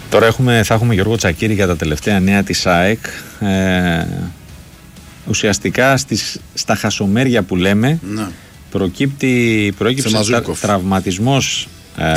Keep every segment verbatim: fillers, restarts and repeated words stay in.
Τώρα έχουμε, θα έχουμε Γιώργο Τσακίρη για τα τελευταία νέα της ΑΕΚ. Ε, ουσιαστικά στις, στα χασομέρια που λέμε ναι. προκύπτει, προέκυψε τρα, τραυματισμός ε,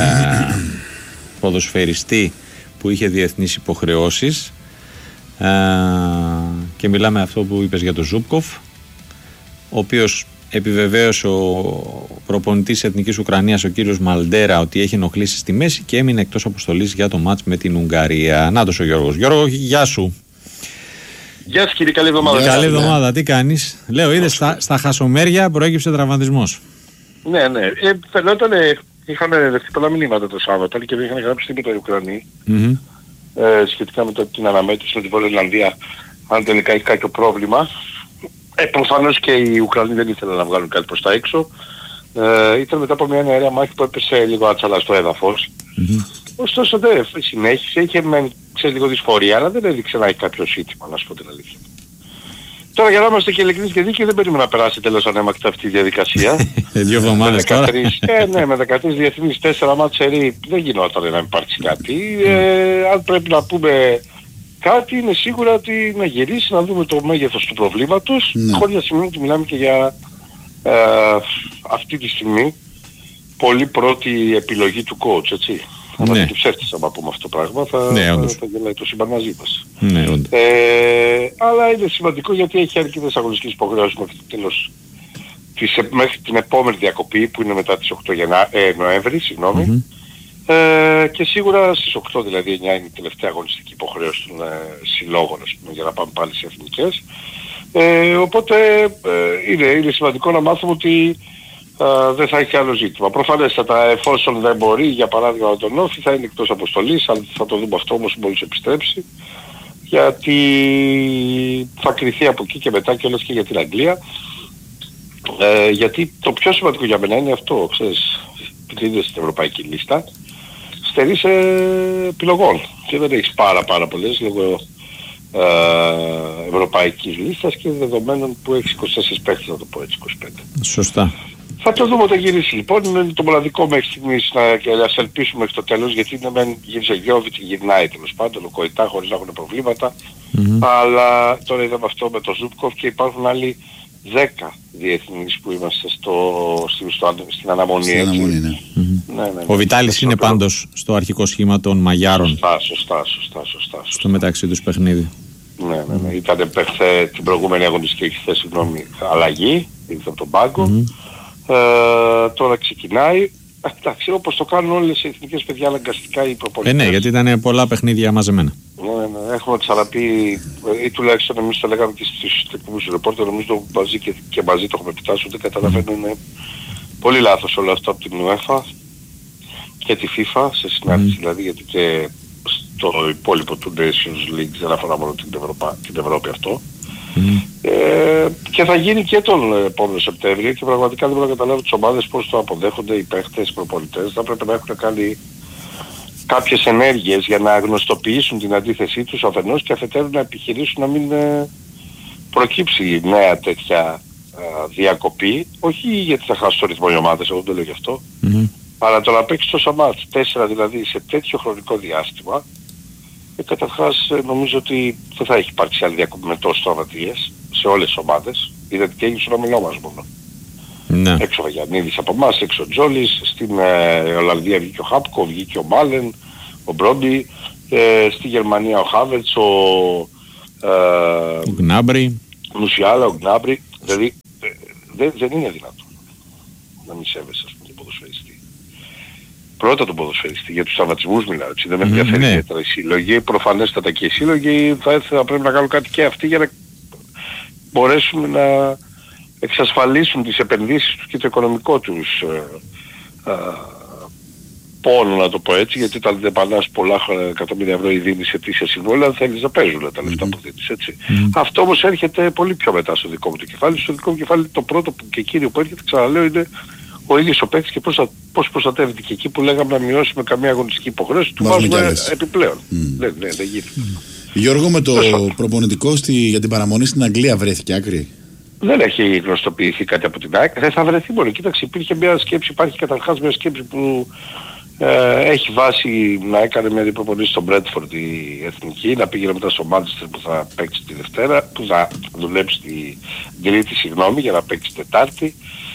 ποδοσφαιριστή που είχε διεθνείς υποχρεώσεις ε, και μιλάμε αυτό που είπες για τον Ζούπκοφ, ο οποίος επιβεβαίωσε ο προπονητής Εθνικής Ουκρανίας, ο κύριος Μαλντέρα, ότι έχει ενοχλήσει στη μέση και έμεινε εκτός αποστολής για το μάτς με την Ουγγαρία. Νάτος ο Γιώργος. Γιώργο, γεια σου. Γεια σου κύριε, καλή εβδομάδα. Καλή εβδομάδα, τι κάνεις? Λέω, είδες, στα, στα χασομέρια προέκυψε τραυματισμός. Ναι, ναι. Ε, φαινόταν, είχαν δεχτεί πολλά μηνύματα το Σάββατο και δεν είχαν γράψει τίποτα οι Ουκρανοί mm-hmm. ε, σχετικά με το, την αναμέτρηση με την Βόρεια Ιρλανδία, αν τελικά έχει κάποιο πρόβλημα. Ε, προφανώς και οι Ουκρανοί δεν ήθελαν να βγάλουν κάτι προς τα έξω. Ε, ήταν μετά από μια αέρια μάχη που έπεσε λίγο άτσαλα στο έδαφος. Mm-hmm. Ωστόσο δεν συνέχισε, είχε με, ξέρεις, λίγο δυσφορία, αλλά δεν έδειξε να έχει κάποιο ζήτημα, να σου πω την αλήθεια. Τώρα για να είμαστε και ειλικρινείς και δίκαιοι, δεν περίμενα να περάσει τέλος ανέμακτα αυτή η διαδικασία. Δύο εβδομάδες τώρα. Ε, ναι, με δεκατρείς διεθνείς, τέσσερα μάτς σερί, δεν γινόταν να υπάρξει κάτι. Ε, αν πρέπει να πούμε κάτι, είναι σίγουρα ότι να γυρίσει, να δούμε το μέγεθος του προβλήματος, ναι. χωρίς να σημαίνει ότι μιλάμε και για ε, αυτή τη στιγμή πολύ πρώτη επιλογή του coach, έτσι. Θα ναι. και ψεύτης άμα πούμε αυτό το πράγμα, θα, ναι, θα, θα γελάει το σύμπαν μαζί μας. Ναι, ε, αλλά είναι σημαντικό γιατί έχει αρκετές αγωνιστικές υποχρεώσεις μέχρι το τέλος της, μέχρι την επόμενη διακοπή που είναι μετά τις οκτώ ε, Νοέμβρη, συγγνώμη. Mm-hmm. Ε, και σίγουρα στις οκτώ δηλαδή εννιά είναι η τελευταία αγωνιστική υποχρέωση των ε, συλλόγων, ας πούμε, για να πάμε πάλι σε εθνικές. Ε, οπότε ε, είναι, είναι σημαντικό να μάθουμε ότι Uh, δεν θα έχει άλλο ζήτημα. Προφανέστατα, εφόσον δεν μπορεί, για παράδειγμα τον Όφη, θα είναι εκτός αποστολής, αλλά θα το δούμε αυτό όμως μόλις επιστρέψει, γιατί θα κριθεί από εκεί και μετά και όλες και για την Αγγλία. Ε, γιατί το πιο σημαντικό για μένα είναι αυτό, ξέρεις, επειδή είναι στην ευρωπαϊκή λίστα, στερείς επιλογών και δεν έχεις πάρα πάρα πολλές λόγω ε, ευρωπαϊκής λίστας και δεδομένων που έχεις είκοσι τέσσερις παίκτες, να το πω έτσι, είκοσι πέντε. Σωστά. Θα το δούμε όταν γυρίσει λοιπόν, είναι το μοναδικό μέχρι στιγμής να, και ας ελπίσουμε μέχρι το τέλος, γιατί είναι μεν γύρισε Γιώβιτ και γυρνάει τέλος πάντων, ο Κοϊτά χωρίς να έχουν προβλήματα, mm-hmm. αλλά τώρα είδαμε αυτό με το Ζούπκοφ και υπάρχουν άλλοι δέκα διεθνείς που είμαστε στο, στο, στο, στην αναμονή. Στην αναμονή, ναι. Mm-hmm. ναι, ναι, ναι. Ο Βιτάλης είναι πάντως στο αρχικό σχήμα των Μαγιάρων. Σωστά, σωστά, σωστά, σωστά, σωστά. Στο μεταξύ τους παιχνίδι. Ναι, ναι, ναι. Ήταν πέχθε την προηγούμενη αγωνιστική, έχει θέσει συγγνώμη, αλλαγή, ήρθε από τον πάγκο. Mm-hmm. Ε, τώρα ξεκινάει. Εντάξει, όπως το κάνουν όλες οι εθνικές παιδιά αναγκαστικά οι προπονητές. Ε, ναι, γιατί ήταν πολλά παιχνίδια μαζεμένα. Ναι, ναι, έχουμε ξαναπεί, ή τουλάχιστον εμείς το λέγαμε και στους τεκμούς ρεπόρτερ, νομίζω μαζί και, και μαζί το έχουμε επιτάσει, ότι καταλαβαίνουν mm. πολύ λάθος όλο αυτό από την UEFA και τη FIFA, σε συνάντηση mm. δηλαδή, γιατί και στο υπόλοιπο του Nations League δεν αφορά μόνο την, Ευρωπα, την Ευρώπη αυτό. Mm. Ε, και θα γίνει και τον επόμενο Σεπτέμβριο και πραγματικά δεν μπορώ να καταλάβω τις ομάδες πώς το αποδέχονται οι παίχτες, οι προπονητές. Θα πρέπει να έχουν κάνει κάποιες ενέργειες για να γνωστοποιήσουν την αντίθεσή τους αφενός και αφετέρου να επιχειρήσουν να μην ε, προκύψει νέα τέτοια ε, διακοπή, όχι γιατί θα χάσουν το ρυθμό οι ομάδες, εγώ δεν το λέω γι' αυτό, mm-hmm. αλλά το να παίξεις τόσα μάτς, τέσσερα δηλαδή σε τέτοιο χρονικό διάστημα. Και καταρχάς νομίζω ότι δεν θα έχει υπάρξει άλλη διακοπή με τόσες τραυματίες σε όλες τις ομάδες. Είδατε τι έγινε στον ομιλό μας μόνο. Ναι. Έξω ο Βαγιαννίδης από εμάς, έξω ο Τζόλης, στην ε, Ολλανδία βγήκε ο Χάπκο, βγήκε ο Μάλεν, ο Μπρόντι, ε, στη Γερμανία ο Χάβερτς, ο, ε, ο Γκνάμπρι, Μουσιάλα, ο Γκνάμπρι. Δηλαδή ε, δεν, δεν είναι δυνατόν να μη σέβεσαι, ας πούμε, τον ποδοσφαιριστή. Πρώτα τον ποδοσφαιριστή, για τους τραυματισμούς μιλάω, έτσι, δεν με ενδιαφέρει ναι. ιδιαίτερα οι σύλλογοι, προφανέστατα και οι σύλλογοι θα, θα πρέπει να κάνουν κάτι και αυτοί για να μπορέσουν να εξασφαλίσουν τις επενδύσεις τους και το οικονομικό τους ε, ε, πόνο, να το πω έτσι, γιατί όταν δεν πανάς πολλά εκατομμύρια ευρώ ή δίνεις ετήσια συμβόλαια, θέλεις να παίζουν τα λεφτά που δίνεις, έτσι. Mm. Αυτό όμως έρχεται πολύ πιο μετά στο δικό μου το κεφάλι. Στο δικό μου κεφάλι το πρώτο που, και κύριο που έρχεται, ξαναλέω, είναι ο ίδιος ο παίκτης και πώς, πώς προστατεύεται και εκεί που λέγαμε να μειώσουμε καμία αγωνιστική υποχρέωση, του βάζουμε επιπλέον. Mm. Ναι, ναι, δεν γίνεται. Mm. Γιώργο, με το προπονητικό στη, για την παραμονή στην Αγγλία βρέθηκε άκρη? Δεν έχει γνωστοποιηθεί κάτι από την ΑΕΚ. Δεν θα βρεθεί μόνο. Κοίταξε, υπήρχε μια σκέψη, υπάρχει καταρχάς μια σκέψη που Ε, έχει βάσει να έκανε μια διπροπονήση στο Μπρέντφορντ η εθνική, να πήγαινε μετά στο Μάντσεστερ που θα παίξει τη Δευτέρα, που θα δουλέψει την Τρίτη, συγγνώμη, για να παίξει Τετάρτη.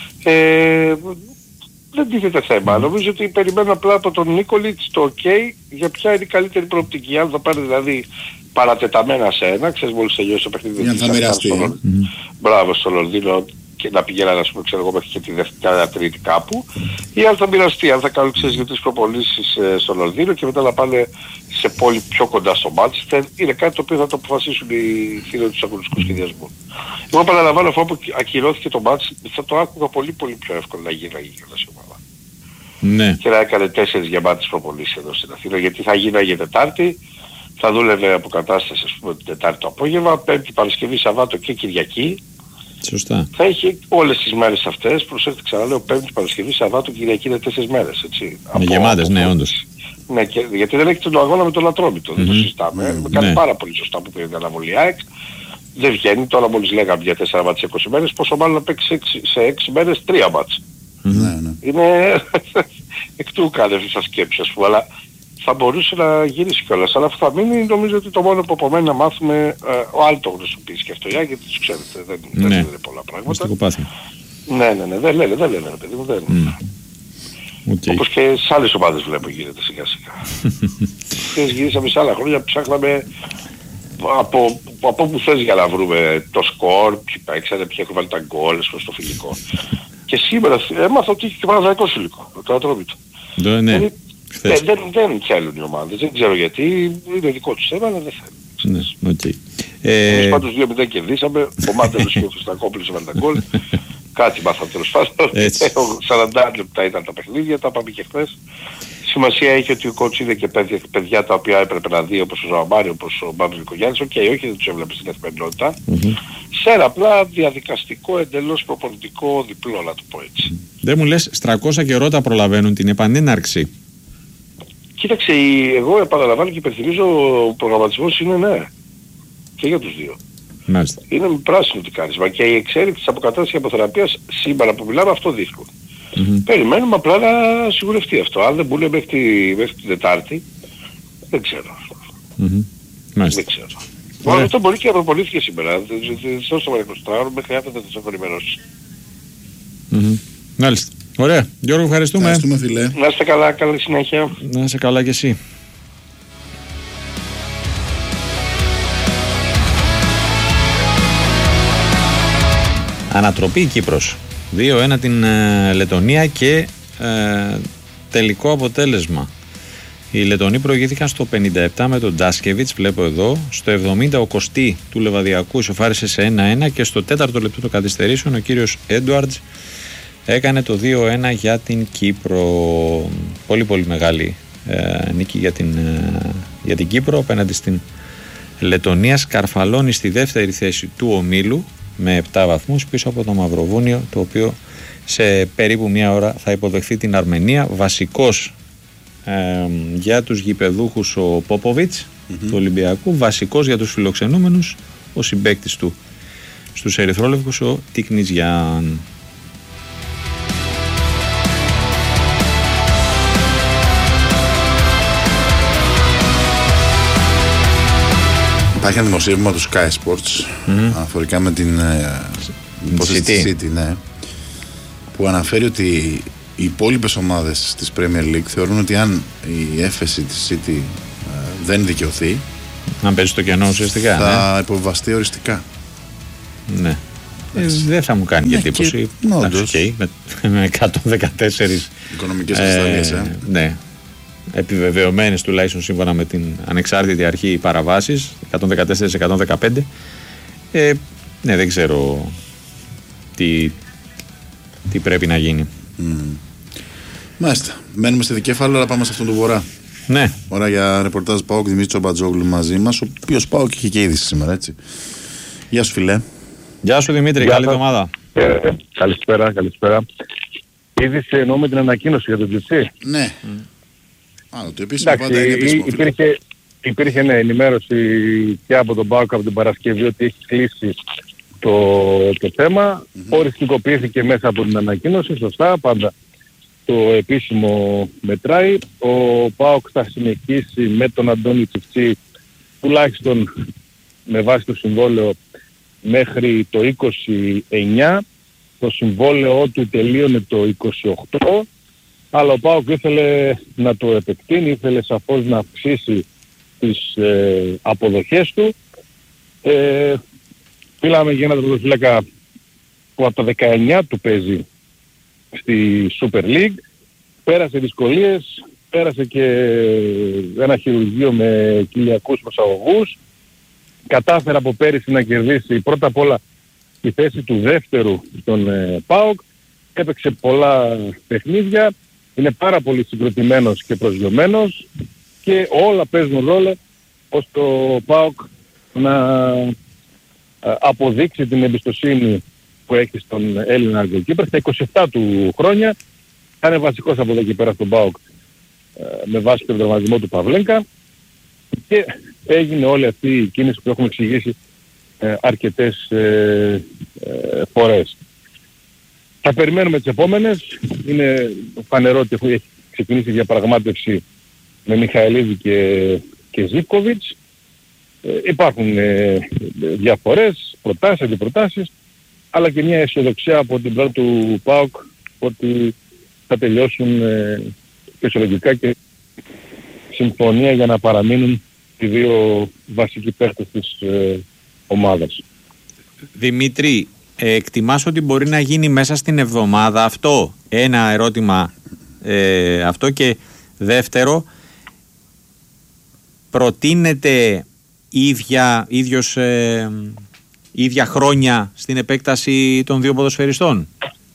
Ε, δεν τίθεται θέμα. Νομίζω ότι περιμένω απλά από τον Νίκολιτς το ok για ποια είναι η καλύτερη προοπτική. Αν θα πάρει δηλαδή παρατεταμένα σε ένα, ξέρεις μόλις τελειώσει το παιχνίδι. Για να θα μοιραστεί. Μπράβο στο Λονδίνο και να πηγαίνανε, ας πούμε, ξέρω εγώ, μέχρι και τη Δευτέρα Τρίτη κάπου, ή αν θα μοιραστεί, αν θα κάνουν, ξέρεις, δύο-τρεις προπονήσεις ε, στο Λονδίνο και μετά να πάνε σε πόλη πιο κοντά στο Μάντσεστερ. Είναι κάτι το οποίο θα το αποφασίσουν οι θύροι του αγωνιστικού σχεδιασμού. Εγώ παραλαμβάνω, αφού ακυρώθηκε το Μάντσεστερ, θα το άκουγα πολύ πολύ πιο εύκολα να γίνει η ομάδα. Ναι. Και να έκανε τέσσερις γεμάτες προπονήσεις εδώ στην Αθήνα, γιατί θα γίναγε Τετάρτη, θα δούλευε αποκατάσταση, ας πούμε, την Τετάρτη το απόγευμα, Πέμπτη, Παρασκευή, Σαββάτο και Κυριακή. Σωστά. Θα έχει όλες τις μέρες αυτές, προσέχετε, ξαναλέω, Πέμπτη, Παρασκευή, Σαββάτο, Κυριακή, είναι τέσσερις μέρες, έτσι. Με γεμάτες, ναι, όντως. Ναι, και, γιατί δεν έχει τον αγώνα με τον Ατρόμητο, mm-hmm. δεν το συζητάμε. Mm-hmm. Κάνει ναι. πάρα πολύ σωστά που πήρε την αναβολή ΑΕΚ. Δεν βγαίνει, τώρα μόλις λέγαμε για τέσσερα μάτς σε είκοσι μέρες, πόσο μάλλον να παίξει σε έξι μέρες τρία μάτς. Mm-hmm. Ναι, είναι εκ του κάνευση σαν σκέψη, ας πούμε, αλλά θα μπορούσε να γυρίσει κιόλας. Αλλά αυτό θα μείνει, νομίζω ότι το μόνο που απομένει να μάθουμε, ε, ο Άλτο γνωστοποιήσει και αυτό, γιατί τους ξέρετε, δεν, ναι. δεν λένε πολλά πράγματα. Ναι, ναι, ναι, δεν λένε, δεν λένε, παιδί μου, δεν mm. Okay. Όπως και σε άλλες ομάδες βλέπω γίνεται σιγά σιγά. Χθες γυρίσαμε σε άλλα χρόνια, ψάχναμε από, από όπου θες για να βρούμε το σκορ, ποιοι παίξανε, ποιοι έχουν βάλει τα γκολ στο φιλικό. Και σήμερα έμαθα ότι είχε και Παναθηναϊκός φιλικό, το Ατρόμητο. Ναι, ναι. Δηλαδή, δεν, δεν, δεν θέλουν οι ομάδες, δεν ξέρω γιατί, είναι δικό τους θέμα, αλλά δεν θέλουν. Ναι, οκ. Εμείς πάντως δύο μηδέν κερδίσαμε, ο Μάντελος και ο Χριστακόπουλος έβαλε τα γκολ. Κάτι μάθαμε τέλος πάντων. σαράντα λεπτά ήταν τα παιχνίδια, τα είπαμε και χθες. Σημασία έχει ότι ο κότσος είδε και παιδιά, παιδιά τα οποία έπρεπε να δει, όπως ο Ζωαμάρη, όπως ο Μπάμπης Νικογιάννης. Οκ, okay, όχι, δεν τους έβλεπε στην καθημερινότητα. Mm-hmm. Σε ένα απλά διαδικαστικό, εντελώς προπονητικό διπλό, να το πω έτσι. Δεν μου λες, στρακόσια και Ρώτα προλαβαίνουν την επανέναρξη. Κοίταξε, εγώ επαναλαμβάνω και υπενθυμίζω, ο προγραμματισμός είναι ναι. Και για τους δύο. Μάλιστα. Είναι πράσινο τι κάνεις. Μα και η εξέλιξη της αποκατάστασης και αποθεραπείας σήμερα που μιλάμε αυτό δείχνουν. Mm-hmm. Περιμένουμε απλά να σιγουρευτεί αυτό. Αν δεν μπουν μέχρι, τη, μέχρι την Τετάρτη, δεν ξέρω. Mm-hmm. Δεν ξέρω. Μόνο αυτό μπορεί και να προπονήθηκε σήμερα. Δεν στο εικοσιτετράωρο μέχρι αύριο θα τις έχω ενημερώσει. Μάλιστα. Ωραία. Γιώργο, ευχαριστούμε. Ευχαριστούμε, φίλε. Να είστε καλά, καλή συνέχεια. Να είστε καλά κι εσύ. Ανατροπή η Κύπρος. δύο ένα την ε, Λετωνία και ε, τελικό αποτέλεσμα. Οι Λετωνοί προηγήθηκαν στο πενήντα επτά με τον Τζάσκεβιτς, βλέπω εδώ. Στο εβδομήντα ο Κωστή του Λεβαδιακού ισοφάρισε σε ένα ένα και στο τέταρτο λεπτό των καθυστερήσεων ο κύριος Έντουαρτς έκανε το δύο ένα για την Κύπρο. Πολύ πολύ μεγάλη ε, νίκη για την, ε, για την Κύπρο απέναντι στην Λετωνία. Σκαρφαλώνει στη δεύτερη θέση του ομίλου με επτά βαθμούς πίσω από το Μαυροβούνιο, το οποίο σε περίπου μία ώρα θα υποδεχθεί την Αρμενία. Βασικός ε, για τους γηπεδούχους ο Πόποβιτς mm-hmm. του Ολυμπιακού, βασικός για τους φιλοξενούμενους ο συμπαίκτης του στους ερυθρόλευκους ο Τίκνης Γιάν. Υπάρχει ένα δημοσίευμα του Sky Sports mm-hmm. αναφορικά με την υπόθεση της City, ναι, που αναφέρει ότι οι υπόλοιπες ομάδες της Premier League θεωρούν ότι αν η έφεση της City ε, δεν δικαιωθεί, αν παίζει το κενό ουσιαστικά, θα ναι. υποβαστεί οριστικά. Ναι. Ε, δεν θα μου κάνει ναι, εντύπωση. Okay, με, με εκατόν δεκατέσσερα οικονομικές ασταλίες, ε, ε. Ναι. Επιβεβαιωμένες τουλάχιστον σύμφωνα με την ανεξάρτητη αρχή παραβάσεις, εκατόν δεκατέσσερα σε εκατόν δεκαπέντε. Ε, ναι, δεν ξέρω τι, τι πρέπει να γίνει. Mm. Μάλιστα. Μένουμε στη Δικέφαλο, αλλά πάμε σε αυτόν τον Βορρά. Ναι. Ώρα για ρεπορτάζ ΠΑΟΚ, Δημήτρης Μπατζόγλου μαζί μας, ο οποίος ΠΑΟΚ είχε και είδηση σήμερα, έτσι. Γεια σου, φιλέ. Γεια σου, Δημήτρη. Γεια καλή εβδομάδα. Ε, καλησπέρα, καλησπέρα. Είδηση εννοώ με την ανακοίνωση για τον Τζιτσί. Ναι. Mm. Άλλο, το επίσημο πάντα είναι επίσημο. Υπήρχε, υπήρχε ναι, ενημέρωση και από τον ΠΑΟΚ από την Παρασκευή ότι έχει κλείσει το, το θέμα. Mm-hmm. Οριστικοποιήθηκε μέσα από την ανακοίνωση, σωστά, πάντα το επίσημο μετράει. Ο ΠΑΟΚ θα συνεχίσει με τον Αντώνη Τσιφτσί τουλάχιστον με βάση το συμβόλαιο μέχρι το είκοσι εννιά. Το συμβόλαιό του τελείωνε το είκοσι οκτώ, αλλά ο ΠΑΟΚ ήθελε να το επεκτείνει, ήθελε σαφώς να αυξήσει τις ε, αποδοχές του. Ε, Μιλάμε για ένα τερματοφύλακα που από το δεκαεννιά του παίζει στη Super League, πέρασε δυσκολίες, πέρασε και ένα χειρουργείο με κοιλιακούς προσαγωγούς, κατάφερε από πέρυσι να κερδίσει πρώτα απ' όλα τη θέση του δεύτερου στον ε, ΠΑΟΚ, έπαιξε πολλά παιχνίδια, είναι πάρα πολύ συγκροτημένος και προσγειωμένος και όλα παίζουν ρόλο ώστε το ΠΑΟΚ να αποδείξει την εμπιστοσύνη που έχει στον Έλληνα γκολκίπερ. Στα είκοσι επτά του χρόνια θα είναι βασικός από εδώ και πέρα στον ΠΑΟΚ με βάση τον τραυματισμό του Παυλένκα και έγινε όλη αυτή η κίνηση που έχουμε εξηγήσει ε, αρκετές ε, ε, φορές. Θα περιμένουμε τις επόμενες. Είναι φανερό ότι έχει ξεκινήσει η διαπραγμάτευση με Μιχαηλίδη και, και Ζίβκοβιτς. Ε, υπάρχουν ε, διαφορές, προτάσεις, αντιπροτάσεις, αλλά και μια αισιοδοξία από την πλευρά του ΠΑΟΚ ότι θα τελειώσουν ε, φυσιολογικά και συμφωνία για να παραμείνουν οι δύο βασικοί παίκτες της ε, ομάδας. Δημήτρη, ε, εκτιμάς ότι μπορεί να γίνει μέσα στην εβδομάδα αυτό? Ένα ερώτημα ε, αυτό, και δεύτερο, προτείνεται ίδια, ίδιος, ε, ίδια χρόνια στην επέκταση των δύο ποδοσφαιριστών?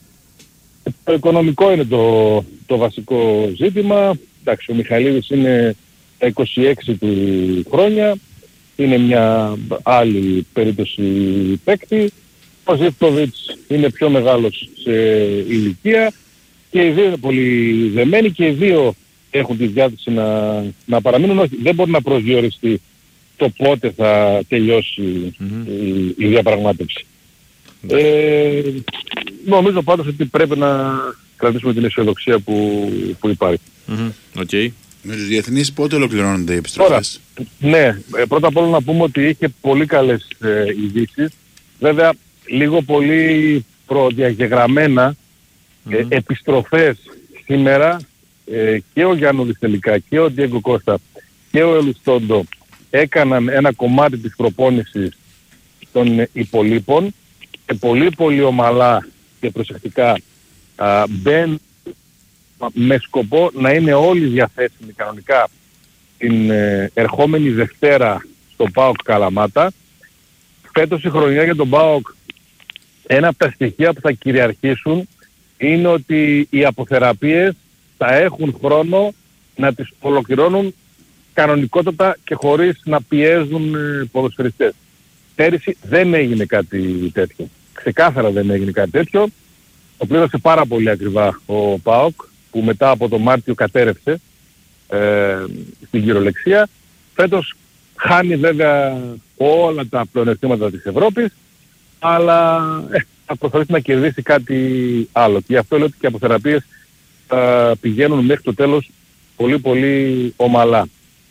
Το οικονομικό είναι το, το βασικό ζήτημα. Εντάξει, ο Μιχαηλίδης είναι τα είκοσι έξι του χρόνια, είναι μια άλλη περίπτωση παίκτη. Ο Ζίβκοβιτς είναι πιο μεγάλος σε ηλικία και οι δύο είναι πολύ δεμένοι και οι δύο έχουν τη διάθεση να, να παραμείνουν. Όχι, δεν μπορεί να προσδιοριστεί το πότε θα τελειώσει mm-hmm. η, η διαπραγμάτευση. Mm-hmm. Ε, νομίζω πάντως ότι πρέπει να κρατήσουμε την αισιοδοξία που, που υπάρχει. Mm-hmm. Okay. Με τους διεθνείς πότε ολοκληρώνονται οι επιστροφές? Τώρα, ναι, πρώτα απ' όλα να πούμε ότι είχε πολύ καλές ε, ειδήσεις. Βέβαια, λίγο πολύ προδιαγεγραμμένα mm-hmm. ε, επιστροφές σήμερα ε, και ο Γιάννουδης τελικά και ο Ντιέγκο Κώστα και ο Ελουστόντο έκαναν ένα κομμάτι της προπόνησης των υπολείπων και πολύ πολύ ομαλά και προσεκτικά α, μπαίνουν με σκοπό να είναι όλοι διαθέσιμοι κανονικά την ε, ερχόμενη Δευτέρα στο ΠΑΟΚ Καλαμάτα. Φέτος η χρονιά για τον ΠΑΟΚ, ένα από τα στοιχεία που θα κυριαρχήσουν είναι ότι οι αποθεραπείες θα έχουν χρόνο να τις ολοκληρώνουν κανονικότατα και χωρίς να πιέζουν ε, ποδοσφαιριστές. Πέρυσι δεν έγινε κάτι τέτοιο. Ξεκάθαρα δεν έγινε κάτι τέτοιο. Το πλήρωσε πάρα πολύ ακριβά ο ΠΑΟΚ, που μετά από το Μάρτιο κατέρευσε ε, στην κυριολεξία. Φέτος χάνει βέβαια όλα τα πλεονεκτήματα της Ευρώπης, αλλά ε, θα προσπαθήσει να κερδίσει κάτι άλλο. Και γι' αυτό λέω ότι και οι αποθεραπείες ε, πηγαίνουν μέχρι το τέλος πολύ πολύ ομαλά.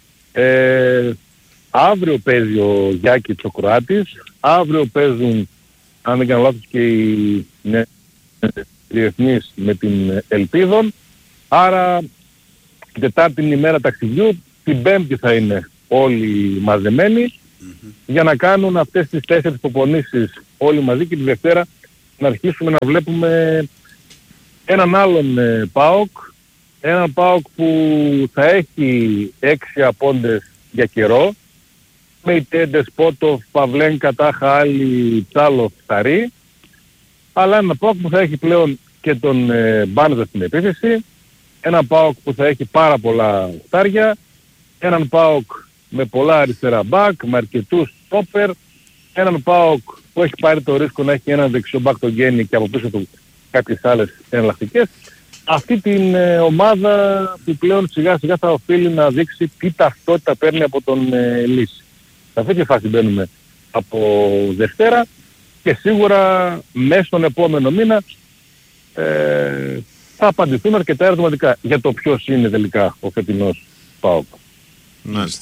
Ε, αύριο παίζει ο Γιάκητς ο Κροάτης, αύριο παίζουν, αν δεν κάνω λάθος, και οι ναι, διεθνείς με την Ελπίδων. Άρα την Τετάρτη είναι η μέρα ταξιδιού, την Πέμπτη θα είναι όλοι μαζεμένοι mm-hmm. για να κάνουν αυτές τις τέσσερις προπονήσεις όλοι μαζί και τη Δευτέρα να αρχίσουμε να βλέπουμε έναν άλλον ε, ΠΑΟΚ, έναν ΠΑΟΚ που θα έχει έξι απόντες για καιρό, με Ιτέντες, Πότοφ, Παυλένκα, Τάχα, Άλλη, Τσάλοφ, Σταρί, αλλά ένα ΠΑΟΚ που θα έχει πλέον και τον ε, Μπάνζα στην επίθεση, έναν ΠΑΟΚ που θα έχει πάρα πολλά στάρια, έναν ΠΑΟΚ με πολλά αριστερά μπακ, με αρκετούς στόπερ, έναν ΠΑΟΚ που έχει πάρει το ρίσκο να έχει έναν δεξιό μπακ τον Γέννη και από πίσω του κάποιες άλλες εναλλακτικές. Αυτή την ε, ομάδα που πλέον σιγά σιγά θα οφείλει να δείξει τι ταυτότητα παίρνει από τον ε, Λύση. Σε αυτή τη φάση μπαίνουμε από Δευτέρα και σίγουρα μέσα στον επόμενο μήνα ε, θα απαντηθούν αρκετά ερωτηματικά για το ποιος είναι τελικά ο φετινός ΠΑΟΚ. Μάλιστα.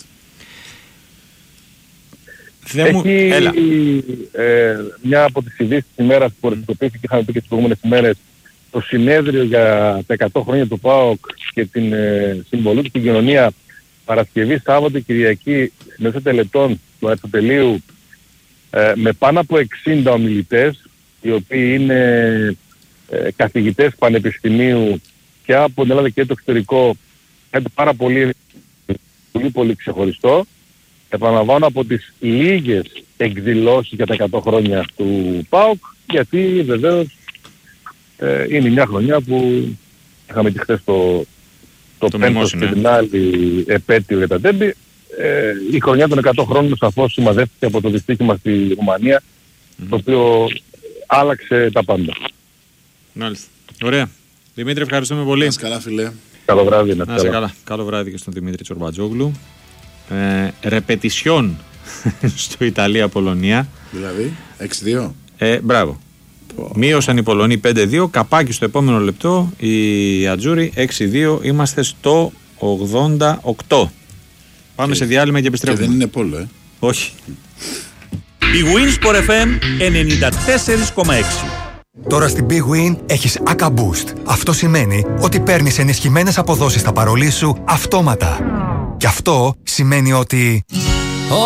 Έχει ε, μια από τις ειδήσεις της ημέρας που οριστικοποιήθηκε και είχαμε πει και τις προηγούμενες ημέρες, το συνέδριο για τα εκατό χρόνια του ΠΑΟΚ και την ε, συμβολή του στην κοινωνία, Παρασκευή, Σάββατο, Κυριακή, συνέδριο τελετών του Αριστοτελείου, ε, με πάνω από εξήντα ομιλητές, οι οποίοι είναι ε, καθηγητές πανεπιστημίου και από την Ελλάδα και το εξωτερικό, κάτι πάρα πολύ, πολύ, πολύ ξεχωριστό. Επαναλαμβάνω, από τις λίγες εκδηλώσεις για τα εκατό χρόνια του ΠΑΟΚ, γιατί βεβαίως ε, είναι μια χρονιά που είχαμε και χθες το, το, το πέμπτος και την άλλη επέτειο για τα τέμπη. Ε, η χρονιά των εκατό χρόνων σαφώς σημαδεύτηκε από το δυστύχημα στη Ρουμανία, mm-hmm. το οποίο άλλαξε τα πάντα. Μάλιστα. Ωραία. Δημήτρη, ευχαριστούμε πολύ. Να είσαι καλά, φίλε. Καλό βράδυ. Να είσαι καλά. Καλό βράδυ και στον Δημήτρη Τσορμπατζόγλου. Ε, ρεπετισιόν στο Ιταλία-Πολωνία. Δηλαδή, έξι δύο. Ε, μπράβο. Oh. Μείωσαν οι Πολωνοί πέντε δύο. Καπάκι στο επόμενο λεπτό. Οι Ατζούροι έξι δύο. Είμαστε στο ογδόντα οκτώ. Πάμε και, σε διάλειμμα και επιστρέφουμε. Και δεν είναι πόλο, ε. Όχι. Η Winsport εφ εμ ενενήντα τέσσερα κόμμα έξι. Τώρα στην Big Win έχεις Aka Boost. Αυτό σημαίνει ότι παίρνεις ενισχυμένες αποδόσεις στα παρολί σου αυτόματα. Και αυτό σημαίνει ότι